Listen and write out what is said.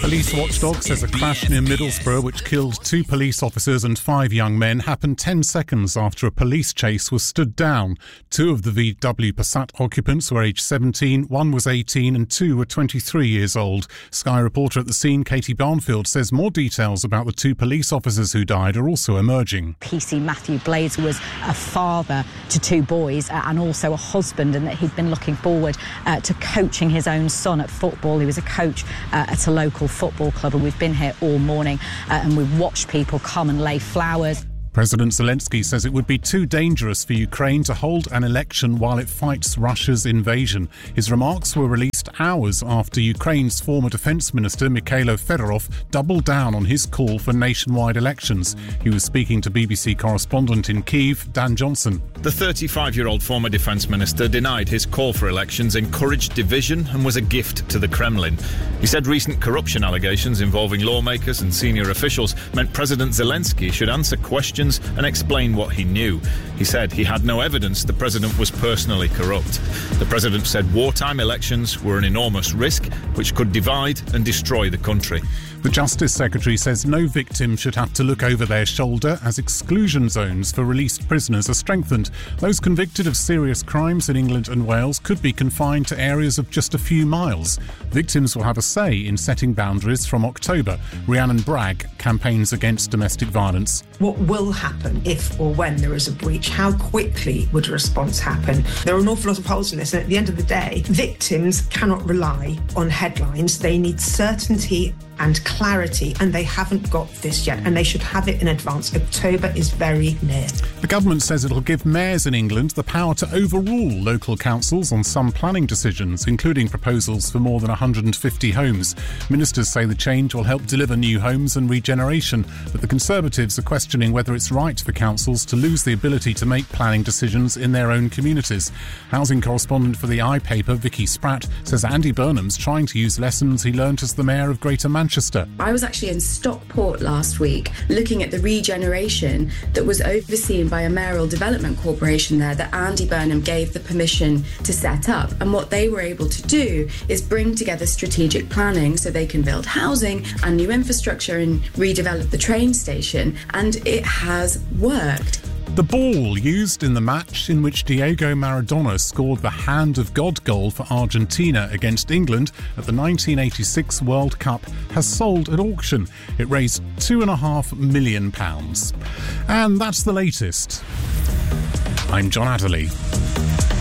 Police watchdog says a crash near Middlesbrough, which killed 2 police officers and 5 young men, happened 10 seconds after a police chase was stood down. 2 of the VW Passat occupants were aged 17, 1 was 18 and 2 were 23 years old. Sky reporter at the scene, Katie Barnfield, says more details about the 2 police officers who died are also emerging. PC Matthew Blades was a father to 2 boys and also a husband, and that he'd been looking forward to coaching his own son at football. He was a coach at a local football club, and we've been here all morning and we've watched people come and lay flowers. President Zelensky says it would be too dangerous for Ukraine to hold an election while it fights Russia's invasion. His remarks were released hours after Ukraine's former defence minister Mikhailo Fedorov doubled down on his call for nationwide elections. He was speaking to BBC correspondent in Kyiv, Dan Johnson. The 35-year-old former defence minister denied his call for elections encouraged division and was a gift to the Kremlin. He said recent corruption allegations involving lawmakers and senior officials meant President Zelensky should answer questions and explain what he knew. He said he had no evidence the president was personally corrupt. The president said wartime elections were an enormous risk which could divide and destroy the country. The Justice Secretary says no victim should have to look over their shoulder as exclusion zones for released prisoners are strengthened. Those convicted of serious crimes in England and Wales could be confined to areas of just a few miles. Victims will have a say in setting boundaries from October. Rhiannon Bragg campaigns against domestic violence. What will happen if or when there is a breach? How quickly would a response happen? There are an awful lot of holes in this, and at the end of the day, victims cannot rely on headlines. They need certainty and clarity, and they haven't got this yet, and they should have it in advance. October is very near. The government says it'll give mayors in England the power to overrule local councils on some planning decisions, including proposals for more than 150 homes. Ministers say the change will help deliver new homes and regeneration, but the Conservatives are questioning whether it's right for councils to lose the ability to make planning decisions in their own communities. Housing correspondent for the iPaper, Vicky Spratt, says Andy Burnham's trying to use lessons he learnt as the mayor of Greater Manchester. I was actually in Stockport last week looking at the regeneration that was overseen by a mayoral development corporation there that Andy Burnham gave the permission to set up. And what they were able to do is bring together strategic planning so they can build housing and new infrastructure and redevelop the train station. And it has worked. The ball used in the match in which Diego Maradona scored the Hand of God goal for Argentina against England at the 1986 World Cup has sold at auction. It raised £2.5 million. And that's the latest. I'm John Adderley.